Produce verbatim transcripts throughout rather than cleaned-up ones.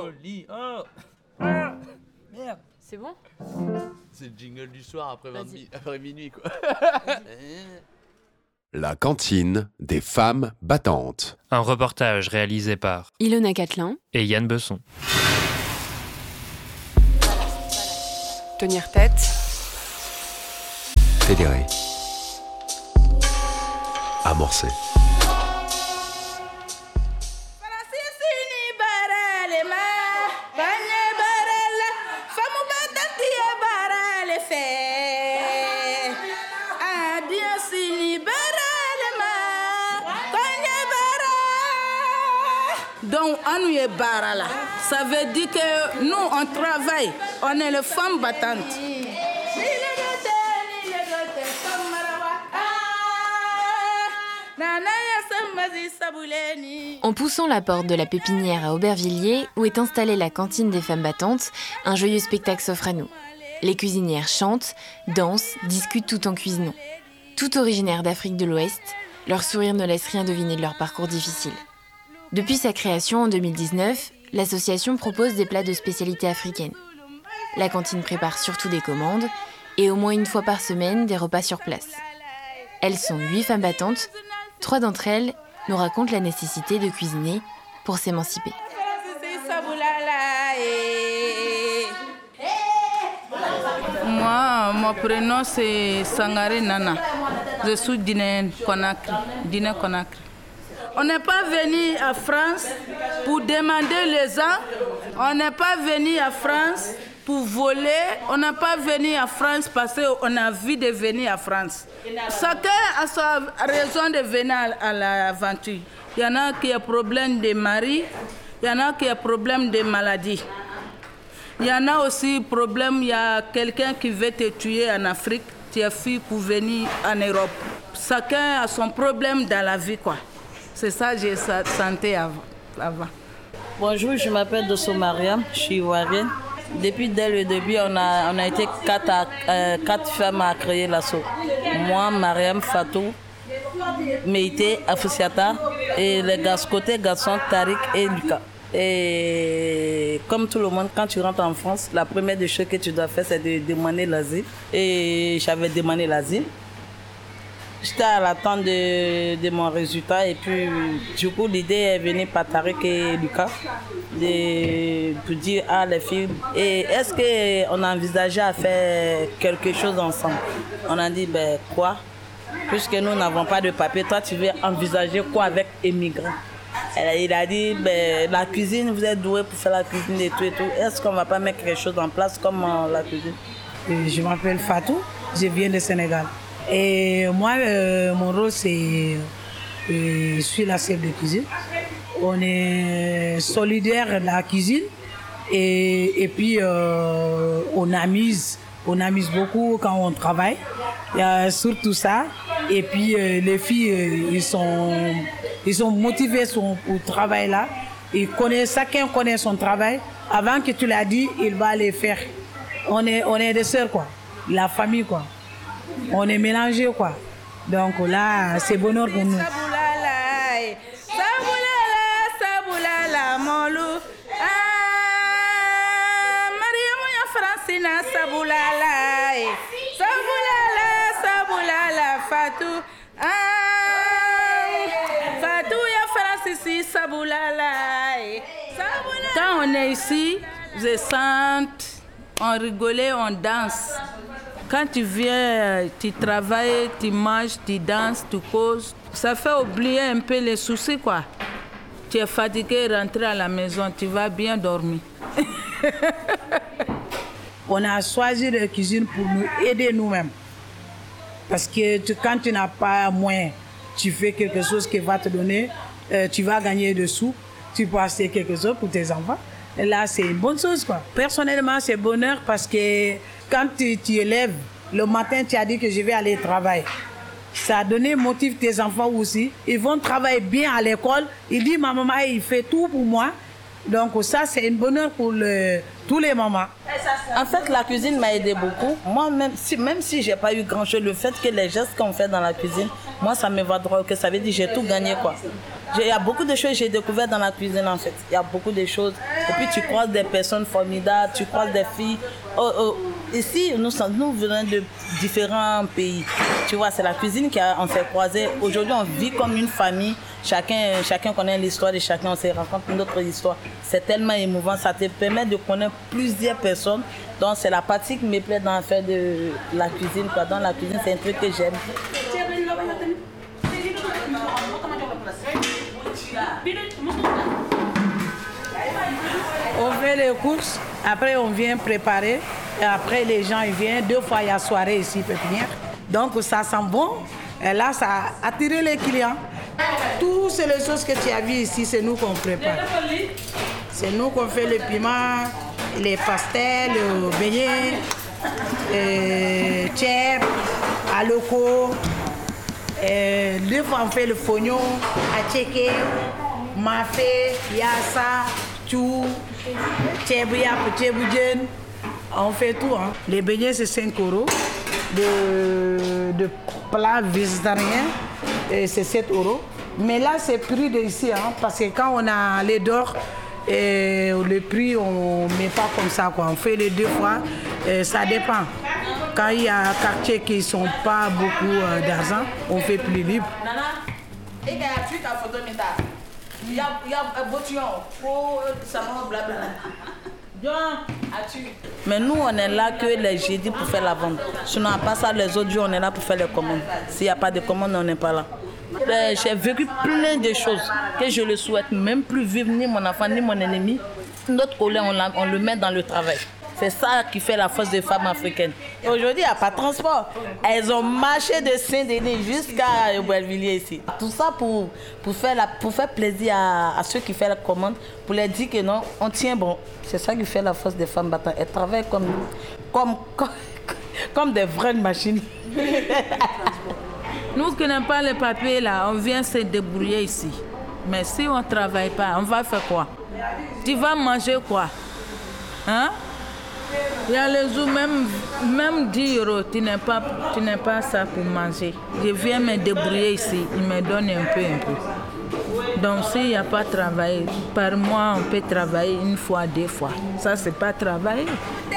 Au lit, oh. Ah, merde. C'est bon? C'est le jingle du soir après, vingt, après minuit, quoi. La cantine des femmes battantes. Un reportage réalisé par Ilona Catelin et Yann Besson. Tenir tête. Fédérer. Amorcer. Donc, on est barra là. Ça veut dire que nous, on travaille. On est les femmes battantes. En poussant la porte de la pépinière à Aubervilliers, où est installée la cantine des femmes battantes, un joyeux spectacle s'offre à nous. Les cuisinières chantent, dansent, discutent tout en cuisinant. Toutes originaires d'Afrique de l'Ouest, leur sourire ne laisse rien deviner de leur parcours difficile. Depuis sa création en deux mille dix-neuf, l'association propose des plats de spécialité africaine. La cantine prépare surtout des commandes et au moins une fois par semaine des repas sur place. Elles sont huit femmes battantes. Trois d'entre elles nous racontent la nécessité de cuisiner pour s'émanciper. Moi, mon prénom c'est Sangaré Nana. Je suis Guinée Conakry. Guinée Conakry. On n'est pas venu à France pour demander les ans. On n'est pas venu à France pour voler. On n'est pas venu à France parce qu'on a envie de venir à France. Chacun a sa raison de venir à l'aventure. Il y en a qui ont problème de mari. Il y en a qui ont problème de maladie. Il y en a aussi problème, il y a quelqu'un qui veut te tuer en Afrique. Tu es fille pour venir en Europe. Chacun a son problème dans la vie, quoi. C'est ça que j'ai senti avant. Bonjour, je m'appelle Dosso Mariam, je suis ivoirienne. Depuis dès le début, on a, on a été quatre, à, euh, quatre femmes à créer l'asso. Moi, Mariam, Fatou, Meïté, Afoussiata et les gars, côté garçons, Tariq et Lucas. Et comme tout le monde, quand tu rentres en France, la première des choses que tu dois faire, c'est de demander l'asile. Et j'avais demandé l'asile. J'étais à l'attente de, de mon résultat et puis du coup l'idée est venue par Tariq et Lucas de, pour dire à les filles et est-ce qu'on a envisagé à faire quelque chose ensemble. On a dit ben quoi, puisque nous n'avons pas de papier, toi tu veux envisager quoi avec les migrants. Il a dit ben, la cuisine, vous êtes doué pour faire la cuisine et tout et tout. Est-ce qu'on ne va pas mettre quelque chose en place comme euh, la cuisine? Je m'appelle Fatou, je viens du Sénégal. Et moi, euh, mon rôle, c'est euh, je suis la chef de cuisine. On est solidaire de la cuisine et, et puis euh, on amuse, on amuse beaucoup quand on travaille. Il y a surtout ça. Et puis euh, les filles, euh, ils sont, ils sont motivées pour le travail là. Ils connaissent, chacun connaît son travail. Avant que tu l'as dit, il va les faire. On est, on est des sœurs quoi, la famille quoi. On est mélangés quoi. Donc là, c'est bonheur pour nous. Quand on est ici, je sens, on rigolait, on danse. Quand tu viens, tu travailles, tu manges, tu danses, tu causes. Ça fait oublier un peu les soucis, quoi. Tu es fatigué, rentrer à la maison, tu vas bien dormir. On a choisi la cuisine pour nous aider nous-mêmes. Parce que tu, quand tu n'as pas moyen, tu fais quelque chose qui va te donner, euh, tu vas gagner des sous, tu peux acheter quelque chose pour tes enfants. Et là, c'est une bonne chose, quoi. Personnellement, c'est bonheur parce que quand tu, tu élèves, le matin, tu as dit que je vais aller travailler. Ça a donné motif tes enfants aussi. Ils vont travailler bien à l'école. Ils disent, ma maman, il fait tout pour moi. Donc ça, c'est un bonheur pour le, tous les mamans. En fait, la cuisine m'a aidé beaucoup. Moi, même si, même si je n'ai pas eu grand-chose, le fait que les gestes qu'on fait dans la cuisine, moi, ça me va droit, que ça veut dire que j'ai tout gagné, quoi. Il y a beaucoup de choses que j'ai découvertes dans la cuisine en fait. Il y a beaucoup de choses. Et puis tu croises des personnes formidables, tu croises des filles. Oh, oh. Ici, nous, nous venons de différents pays. Tu vois, c'est la cuisine qui a, on s'est croisés. Aujourd'hui, on vit comme une famille. Chacun, chacun connaît l'histoire de chacun, on se raconte notre histoire. C'est tellement émouvant, ça te permet de connaître plusieurs personnes. Donc c'est la partie qui me plaît dans faire de la cuisine. Quoi. Dans la cuisine, c'est un truc que j'aime. On fait les courses, après on vient préparer, et après les gens ils viennent, deux fois il y a soirée ici, pépinière. Donc ça sent bon, et là ça a attiré les clients. Toutes ces choses que tu as vues ici, c'est nous qu'on prépare. C'est nous qu'on fait le piment, les pastels, le beignet, le tchèp, aloko. Deux fois on fait le fognon, atcheke, mafé, yassa, chou, tchébouya, tchéboujen. On fait tout. Hein. Les beignets c'est cinq euros. De, de plats végétariens, c'est sept euros. Mais là, c'est prix d'ici, hein, parce que quand on a les d'or, et le prix, on ne met pas comme ça. Quoi. On fait les deux fois, et ça dépend. Quand il y a quartiers qui ne sont pas beaucoup euh, d'argent, on fait plus libre. Mais nous, on est là que les jeudis pour faire la vente. Sinon, à part ça, les autres jours, on est là pour faire les commandes. S'il n'y a pas de commandes, on n'est pas là. J'ai vécu plein de choses que je ne souhaite même plus vivre, ni mon enfant, ni mon ennemi. Notre colère, on, on le met dans le travail. C'est ça qui fait la force des femmes africaines. Aujourd'hui, il n'y a pas de transport. Elles ont marché de Saint-Denis jusqu'à Aubervilliers ici. Tout ça pour, pour, faire, la, pour faire plaisir à, à ceux qui font la commande, pour leur dire que non, on tient bon. C'est ça qui fait la force des femmes battantes. Elles travaillent comme, comme, comme, comme des vraies machines. Nous qui n'avons pas les papiers là, on vient se débrouiller ici. Mais si on ne travaille pas, on va faire quoi? Tu vas manger quoi? Hein? Il y a les jours, même, même dix euros, tu n'as pas, tu n'as pas ça pour manger. Je viens me débrouiller ici, ils me donnent un peu, un peu. Donc s'il n'y a pas de travail, par mois on peut travailler une fois, deux fois. Ça, c'est pas travailler.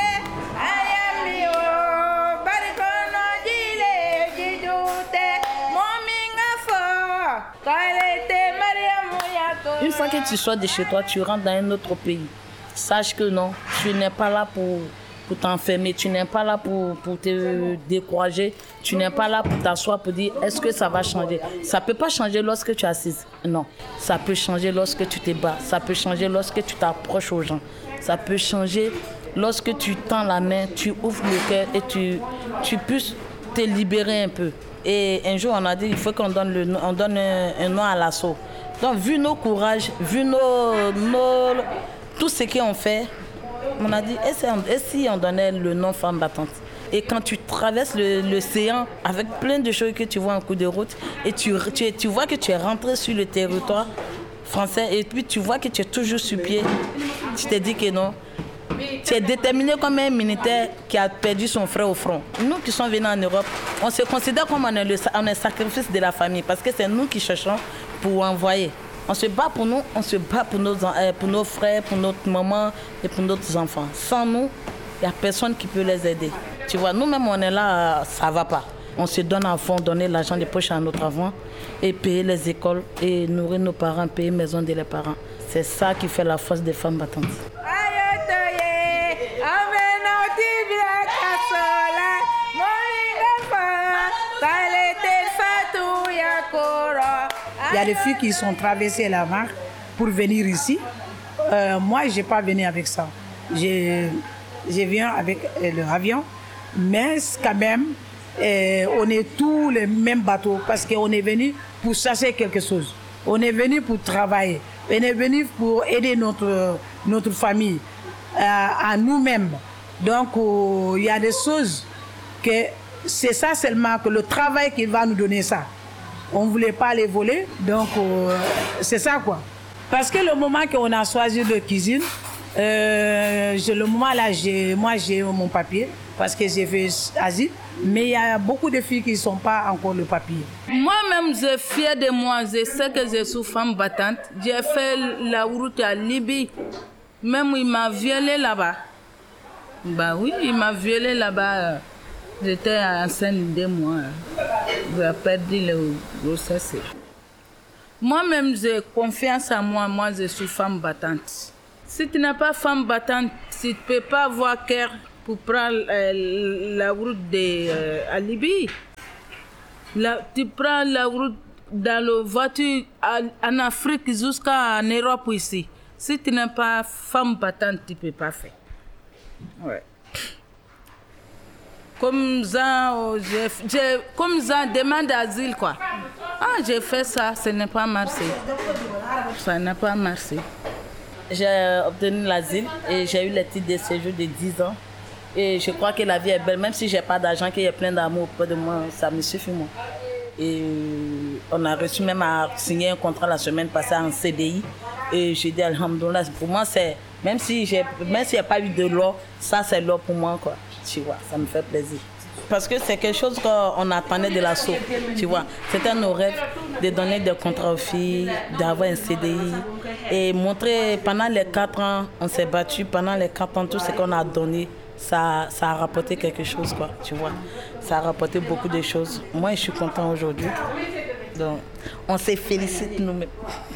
Une fois que tu sors de chez toi, tu rentres dans un autre pays. Sache que non, tu n'es pas là pour, pour t'enfermer, tu n'es pas là pour, pour te décourager, tu n'es pas là pour t'asseoir pour dire est-ce que ça va changer. Ça ne peut pas changer lorsque tu es assise. Non, ça peut changer lorsque tu te bats, ça peut changer lorsque tu t'approches aux gens, ça peut changer lorsque tu tends la main, tu ouvres le cœur et tu, tu puisses te libérer un peu. Et un jour, on a dit il faut qu'on donne, le, on donne un, un nom à l'assaut. Donc, vu nos courages, vu nos, nos, tout ce qu'on fait, on a dit, et si on donnait le nom femme battante? Et quand tu traverses l'océan avec plein de choses que tu vois en cours de route, et tu, tu, tu vois que tu es rentré sur le territoire français, et puis tu vois que tu es toujours sur pied, tu te dis que non. Tu es déterminé comme un militaire qui a perdu son frère au front. Nous qui sommes venus en Europe, on se considère comme on est le, on est le sacrifice de la famille, parce que c'est nous qui cherchons pour envoyer. On se bat pour nous, on se bat pour nos, pour nos frères, pour notre maman et pour nos enfants. Sans nous, il n'y a personne qui peut les aider. Tu vois, nous-mêmes, on est là, ça ne va pas. On se donne à fond, donner l'argent des poches à notre enfant et payer les écoles et nourrir nos parents, payer les maisons de les parents. C'est ça qui fait la force des femmes battantes. Il y a des filles qui sont traversées la mer pour venir ici. Euh, moi, je n'ai pas venu avec ça. Je, je viens avec euh, l'avion. Mais quand même, euh, on est tous les mêmes bateaux parce qu'on est venu pour chercher quelque chose. On est venu pour travailler. On est venu pour aider notre, notre famille, euh, à nous-mêmes. Donc, il euh, y a des choses que c'est ça seulement, que le travail qui va nous donner ça. On ne voulait pas les voler, donc euh, c'est ça quoi. Parce que le moment qu'on a choisi de cuisine, Euh, je, le moment là, j'ai, moi j'ai mon papier parce que j'ai fait asile, mais il y a beaucoup de filles qui ne sont pas encore le papier. Moi-même, je suis fière de moi, je sais que je suis femme battante. J'ai fait la route à Libye, même il m'a violée là-bas. Bah oui, il m'a violée là-bas. J'étais enceinte de deux mois. J'ai perdu la grossesse. Moi-même, j'ai confiance en moi, moi je suis femme battante. Si tu n'es pas femme battante, tu ne peux pas avoir cœur pour prendre euh, la route de, euh, à Libye. La, tu prends la route dans la voiture à, en Afrique jusqu'en Europe ici. Si tu n'es pas femme battante, tu ne peux pas faire. Ouais. Comme ça, j'ai, j'ai, comme ça, demande d'asile quoi. Ah, j'ai fait ça, ce n'est pas marché. Ça n'a pas marché. J'ai obtenu l'asile et j'ai eu le titre de séjour de dix ans. Et je crois que la vie est belle, même si je n'ai pas d'argent, qu'il y ait plein d'amour auprès de moi, ça me suffit moi. Et on a reçu même à signer un contrat la semaine passée en C D I. Et je dis alhamdoulilah, pour moi, c'est, même si j'ai, même s'il n'y a pas eu de l'or, ça c'est l'or pour moi quoi. Tu vois, ça me fait plaisir. Parce que c'est quelque chose qu'on attendait de l'assaut, tu vois. C'était nos rêves de donner des contrats aux filles, d'avoir un C D I et montrer pendant les quatre ans, on s'est battu, pendant les quatre ans, tout ce qu'on a donné, ça, ça a rapporté quelque chose, quoi, tu vois. Ça a rapporté beaucoup de choses. Moi, je suis content aujourd'hui. Donc, on se félicite nous-mêmes.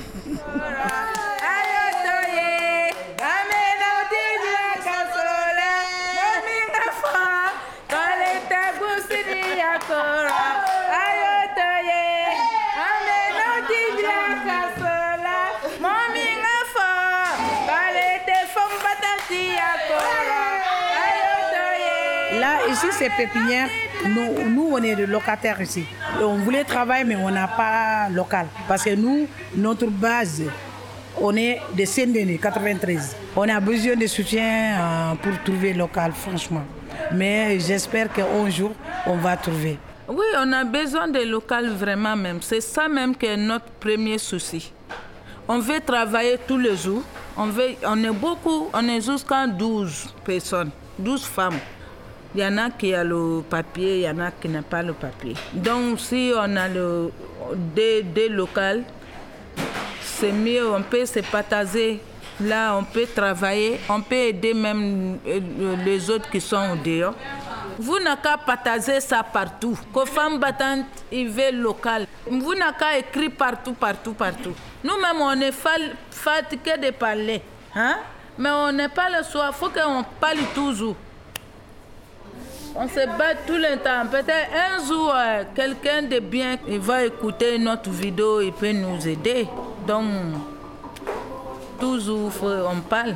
Là, ici, c'est pépinière. Nous, nous, on est des locataires ici. Et on voulait travailler, mais on n'a pas local. Parce que nous, notre base, on est de Saint-Denis, quatre-vingt-treize. On a besoin de soutien euh, pour trouver local, franchement. Mais j'espère qu'un jour, on va trouver. Oui, on a besoin de local vraiment même. C'est ça même qui est notre premier souci. On veut travailler tous les jours. On, veut, on est beaucoup, on est jusqu'à douze personnes, douze femmes. Il y en a qui ont le papier, il y en a qui n'ont pas le papier. Donc si on a le, des, des locales, c'est mieux, on peut se partager. Là, on peut travailler, on peut aider même les autres qui sont au dehors. Vous n'avez qu'à partager ça partout. Que femmes battantes, ils veulent local. Vous n'avez qu'à écrire partout, partout, partout. Nous-mêmes, on est fatigués de parler. Hein? Mais on n'est pas le soir, il faut qu'on parle toujours. On se bat tout le temps. Peut-être un jour, euh, quelqu'un de bien il va écouter notre vidéo et peut nous aider. Donc, toujours, on parle.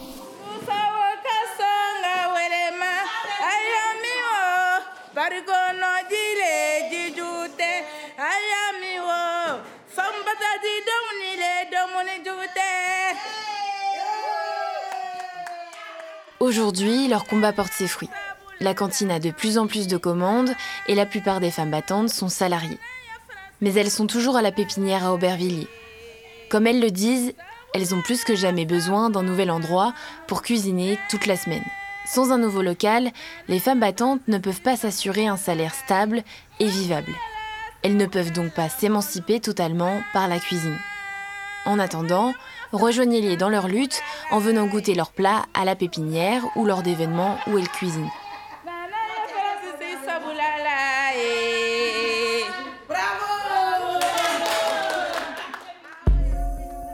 Aujourd'hui, leur combat porte ses fruits. La cantine a de plus en plus de commandes et la plupart des femmes battantes sont salariées. Mais elles sont toujours à la pépinière à Aubervilliers. Comme elles le disent, elles ont plus que jamais besoin d'un nouvel endroit pour cuisiner toute la semaine. Sans un nouveau local, les femmes battantes ne peuvent pas s'assurer un salaire stable et vivable. Elles ne peuvent donc pas s'émanciper totalement par la cuisine. En attendant, rejoignez-les dans leur lutte en venant goûter leurs plats à la pépinière ou lors d'événements où elles cuisinent.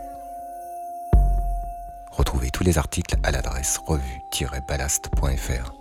Retrouvez tous les articles à l'adresse revue tiret ballast point f r.